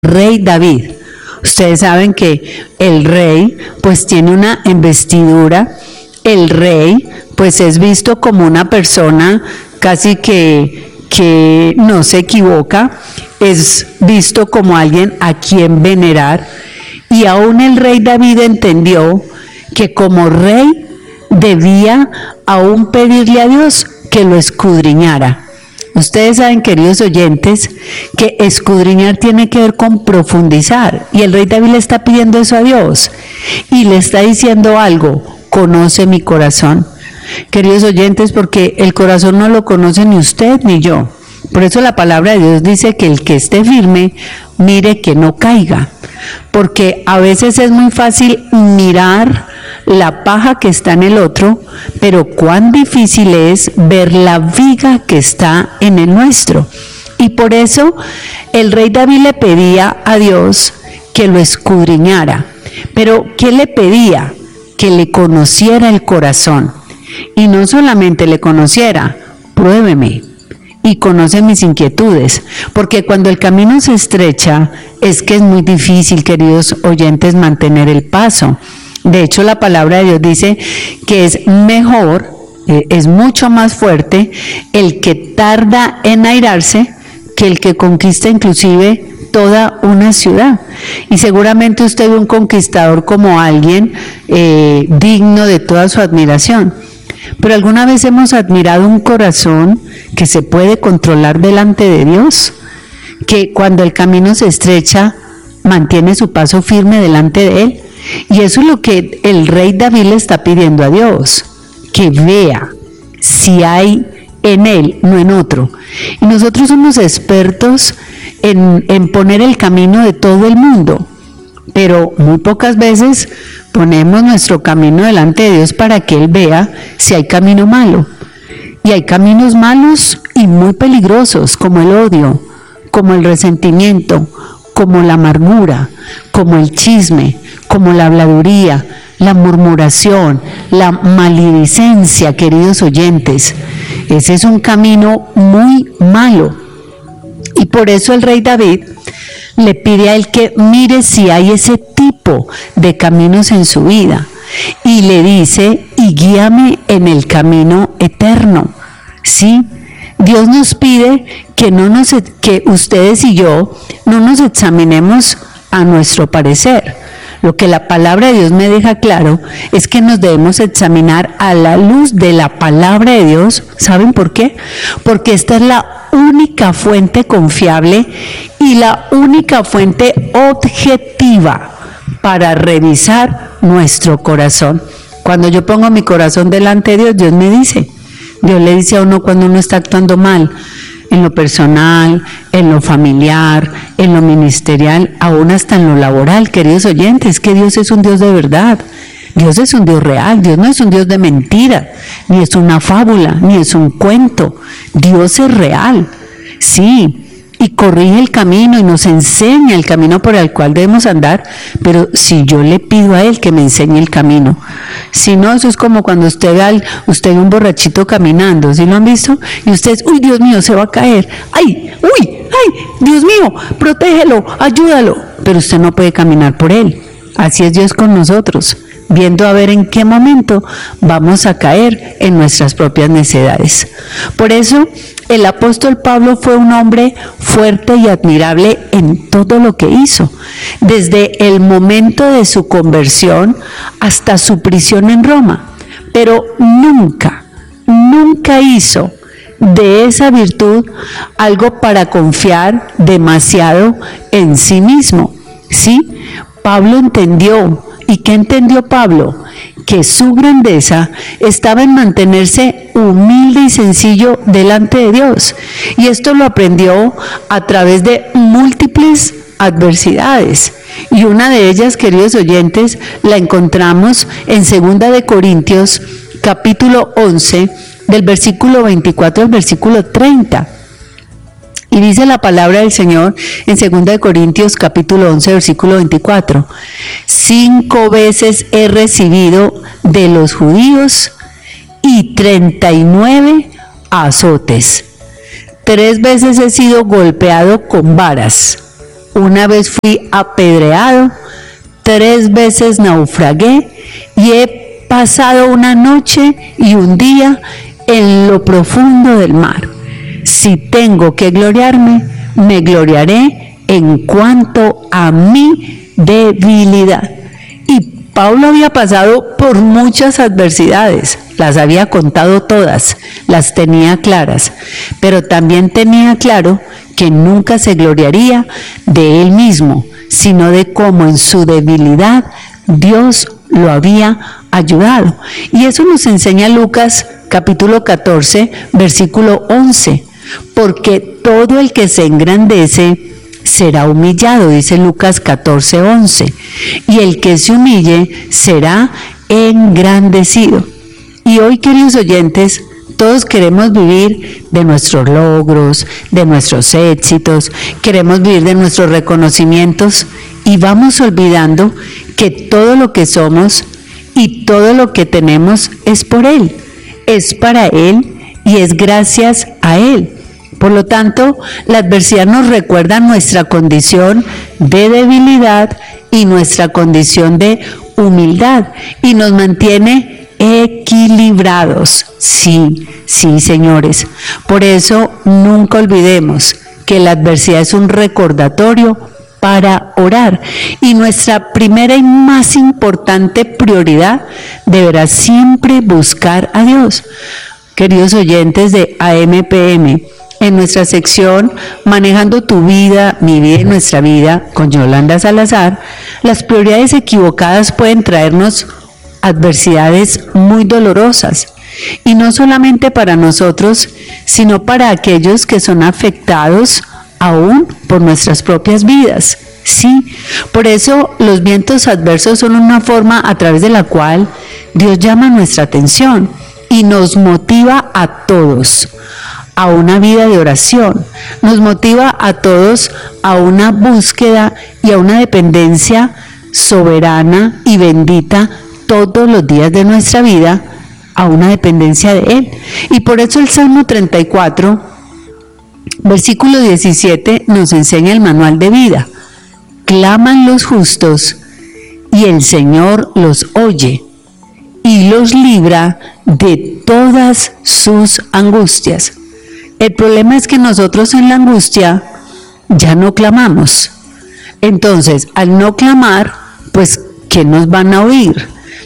rey David. Ustedes saben que el rey pues tiene una investidura, el rey pues es visto como una persona casi que no se equivoca, es visto como alguien a quien venerar, y aún el rey David entendió que como rey debía aún pedirle a Dios que lo escudriñara. Ustedes saben, queridos oyentes, que escudriñar tiene que ver con profundizar, y el rey David le está pidiendo eso a Dios y le está diciendo algo: conoce mi corazón. Queridos oyentes, porque el corazón no lo conoce ni usted ni yo. Por eso la palabra de Dios dice que el que esté firme, mire que no caiga, porque a veces es muy fácil mirar la paja que está en el otro, pero cuán difícil es ver la viga que está en el nuestro. Y por eso el rey David le pedía a Dios que lo escudriñara. Pero ¿qué le pedía? Que le conociera el corazón. Y no solamente le conociera, pruébeme y conoce mis inquietudes, porque cuando el camino se estrecha es que es muy difícil, queridos oyentes, mantener el paso. De hecho, la palabra de Dios dice que es mejor, es mucho más fuerte el que tarda en airarse que el que conquista inclusive toda una ciudad. Y seguramente usted ve un conquistador como alguien digno de toda su admiración. Pero ¿alguna vez hemos admirado un corazón que se puede controlar delante de Dios? Que cuando el camino se estrecha, mantiene su paso firme delante de Él. Y eso es lo que el rey David le está pidiendo a Dios, que vea si hay en Él, no en otro. Y nosotros somos expertos en poner el camino de todo el mundo, pero muy pocas veces ponemos nuestro camino delante de Dios para que Él vea si hay camino malo. Y hay caminos malos y muy peligrosos, como el odio, como el resentimiento, como la amargura, como el chisme, como la habladuría, la murmuración, la maledicencia, queridos oyentes. Ese es un camino muy malo. Y por eso el rey David le pide a él que mire si hay ese tipo de caminos en su vida. Y le dice: y guíame en el camino eterno. ¿Sí? Dios nos pide que ustedes y yo no nos examinemos a nuestro parecer. Lo que la palabra de Dios me deja claro es que nos debemos examinar a la luz de la palabra de Dios. ¿Saben por qué? Porque esta es la única fuente confiable y la única fuente objetiva para revisar nuestro corazón. Cuando yo pongo mi corazón delante de Dios, Dios me dice, Dios le dice a uno cuando uno está actuando mal, en lo personal, en lo familiar, en lo ministerial, aún hasta en lo laboral, queridos oyentes, que Dios es un Dios de verdad. Dios es un Dios real, Dios no es un Dios de mentira, ni es una fábula, ni es un cuento. Dios es real, sí, y corrige el camino y nos enseña el camino por el cual debemos andar, pero si yo le pido a Él que me enseñe el camino. Si no, eso es como cuando usted ve un borrachito caminando, ¿sí lo han visto? Y usted, uy, Dios mío, se va a caer, ay, uy, ay, Dios mío, protégelo, ayúdalo, pero usted no puede caminar por Él. Así es Dios con nosotros, viendo a ver en qué momento vamos a caer en nuestras propias necedades. Por eso el apóstol Pablo fue un hombre fuerte y admirable en todo lo que hizo, desde el momento de su conversión hasta su prisión en Roma, pero nunca hizo de esa virtud algo para confiar demasiado en sí mismo, ¿sí? Pablo entendió. ¿Y qué entendió Pablo? Que su grandeza estaba en mantenerse humilde y sencillo delante de Dios. Y esto lo aprendió a través de múltiples adversidades. Y una de ellas, queridos oyentes, la encontramos en 2 Corintios, capítulo 11, del versículo 24 al versículo 30. Y dice la palabra del Señor en 2 Corintios capítulo 11, versículo 24. 5 veces he recibido de los judíos y 39 azotes. 3 veces he sido golpeado con varas. una vez fui apedreado, 3 veces naufragué y he pasado una noche y un día en lo profundo del mar. Si tengo que gloriarme, me gloriaré en cuanto a mi debilidad. Y Pablo había pasado por muchas adversidades, las había contado todas, las tenía claras, pero también tenía claro que nunca se gloriaría de él mismo, sino de cómo en su debilidad Dios lo había ayudado. Y eso nos enseña Lucas capítulo 14, versículo 11, porque todo el que se engrandece será humillado, dice Lucas 14, 11, y el que se humille será engrandecido. Y hoy, queridos oyentes, todos queremos vivir de nuestros logros, de nuestros éxitos, queremos vivir de nuestros reconocimientos y vamos olvidando que todo lo que somos y todo lo que tenemos es por Él, es para Él y es gracias a Él. Por lo tanto, la adversidad nos recuerda nuestra condición de debilidad y nuestra condición de humildad y nos mantiene equilibrados. Sí, señores. Por eso nunca olvidemos que la adversidad es un recordatorio para orar y nuestra primera y más importante prioridad deberá siempre buscar a Dios. Queridos oyentes de AMPM, en nuestra sección Manejando tu vida, mi vida y nuestra vida con Yolanda Salazar, las prioridades equivocadas pueden traernos adversidades muy dolorosas y no solamente para nosotros, sino para aquellos que son afectados aún por nuestras propias vidas. Sí, por eso los vientos adversos son una forma a través de la cual Dios llama nuestra atención y nos motiva a todos a una vida de oración, nos motiva a todos a una búsqueda y a una dependencia soberana y bendita todos los días de nuestra vida, a una dependencia de Él. Y por eso el Salmo 34, versículo 17, nos enseña el manual de vida. Claman los justos y el Señor los oye y los libra de todas sus angustias. El problema es que nosotros en la angustia ya no clamamos. Entonces, al no clamar, pues, ¿qué nos van a oír?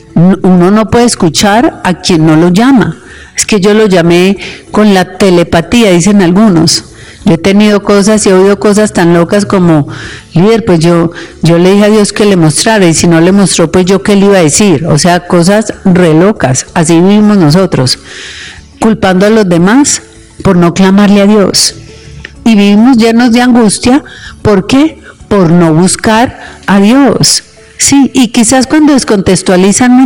Uno no puede escuchar a quien no lo llama. Es que yo lo llamé con la telepatía, dicen algunos. Yo he tenido cosas y he oído cosas tan locas como, líder, pues yo le dije a Dios que le mostrara, y si no le mostró, pues yo qué le iba a decir. O sea, cosas re locas. Así vivimos nosotros, culpando a los demás por no clamarle a Dios. Y vivimos llenos de angustia. ¿Por qué? Por no buscar a Dios. Sí, y quizás cuando descontextualizan no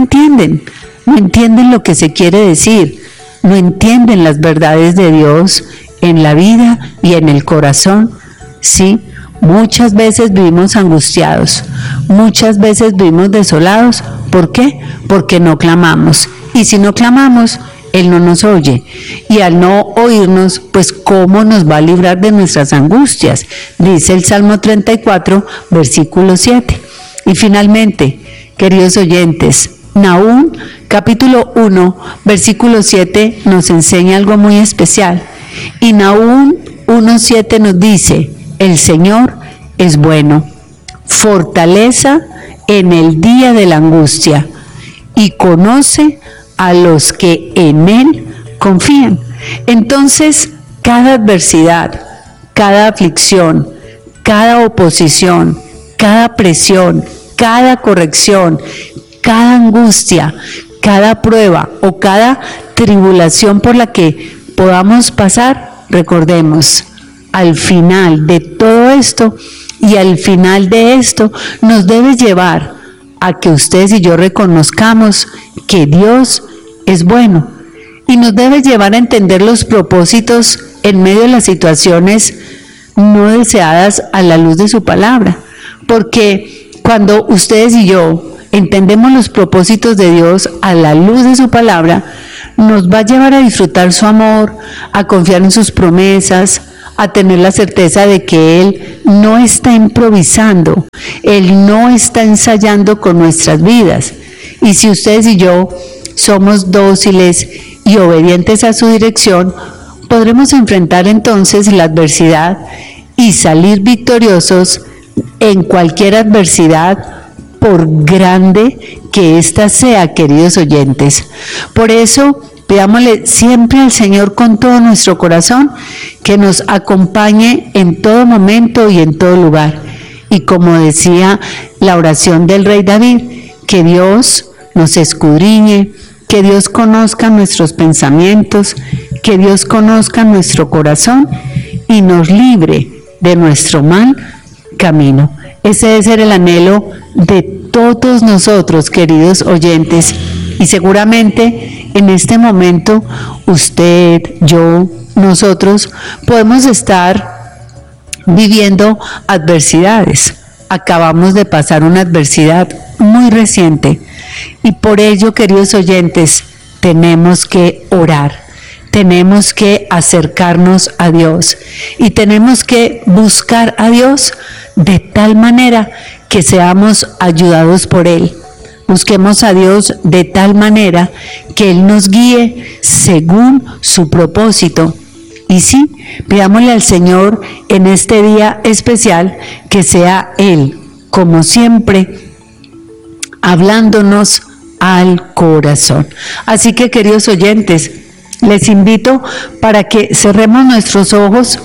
entienden lo que se quiere decir, no entienden las verdades de Dios en la vida y en el corazón. Sí, muchas veces vivimos angustiados, muchas veces vivimos desolados. ¿Por qué? Porque no clamamos. Y si no clamamos, Él no nos oye, y al no oírnos, pues ¿cómo nos va a librar de nuestras angustias? Dice el Salmo 34, versículo 7. Y finalmente, queridos oyentes, Nahum capítulo 1, versículo 7 nos enseña algo muy especial. Y Nahum 1:7 nos dice: el Señor es bueno, fortaleza en el día de la angustia, y conoce a los que en Él confían. Entonces, cada adversidad, cada aflicción, cada oposición, cada presión, cada corrección, cada angustia, cada prueba o cada tribulación por la que podamos pasar, recordemos, al final de todo esto y al final de esto nos debe llevar a que ustedes y yo reconozcamos que Dios es bueno, y nos debe llevar a entender los propósitos en medio de las situaciones no deseadas a la luz de su palabra, porque cuando ustedes y yo entendemos los propósitos de Dios a la luz de su palabra, nos va a llevar a disfrutar su amor, a confiar en sus promesas, a tener la certeza de que Él no está improvisando, Él no está ensayando con nuestras vidas. Y si ustedes y yo somos dóciles y obedientes a su dirección, podremos enfrentar entonces la adversidad y salir victoriosos en cualquier adversidad, por grande que ésta sea, queridos oyentes. Por eso, pidámosle siempre al Señor con todo nuestro corazón que nos acompañe en todo momento y en todo lugar. Y como decía la oración del rey David, que Dios nos escudriñe, que Dios conozca nuestros pensamientos, que Dios conozca nuestro corazón y nos libre de nuestro mal camino. Ese debe ser el anhelo de todos nosotros, queridos oyentes, y seguramente en este momento usted, yo, nosotros podemos estar viviendo adversidades. Acabamos de pasar una adversidad muy reciente y por ello, queridos oyentes, tenemos que orar, tenemos que acercarnos a Dios y tenemos que buscar a Dios de tal manera que seamos ayudados por Él. Busquemos a Dios de tal manera que Él nos guíe según su propósito. Y sí, pidámosle al Señor en este día especial que sea Él, como siempre, hablándonos al corazón. Así que, queridos oyentes, les invito para que cerremos nuestros ojos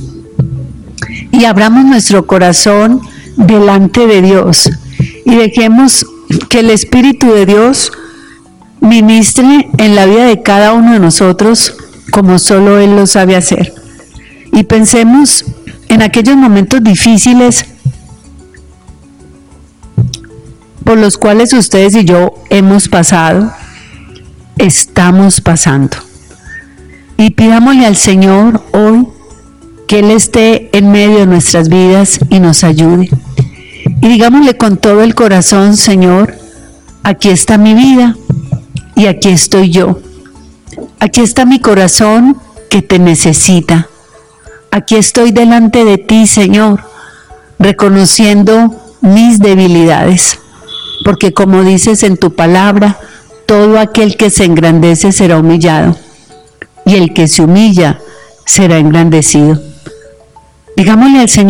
y abramos nuestro corazón delante de Dios y dejemos que el Espíritu de Dios ministre en la vida de cada uno de nosotros como solo Él lo sabe hacer. Y pensemos en aquellos momentos difíciles por los cuales ustedes y yo hemos pasado, estamos pasando. Y pidámosle al Señor hoy que Él esté en medio de nuestras vidas y nos ayude. Y digámosle con todo el corazón: Señor, aquí está mi vida y aquí estoy yo. Aquí está mi corazón que te necesita. Aquí estoy delante de ti, Señor, reconociendo mis debilidades. Porque como dices en tu palabra, todo aquel que se engrandece será humillado, y el que se humilla será engrandecido. Digámosle al Señor